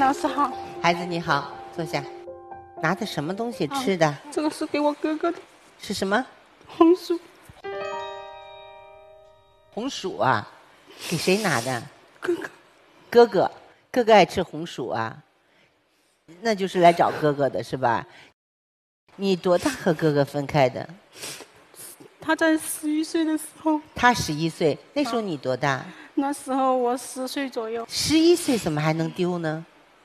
老师好。 孩子你好，坐下。拿的什么东西吃的？ 这个是给我哥哥的。 是什么？ 红薯。 红薯啊？给谁拿的？ 哥哥。 哥哥爱吃红薯啊？那就是来找哥哥的是吧？你多大和哥哥分开的？ 他在11岁的时候。 他11岁，那时候你多大？ 那时候我10岁左右。 11岁怎么还能丢呢？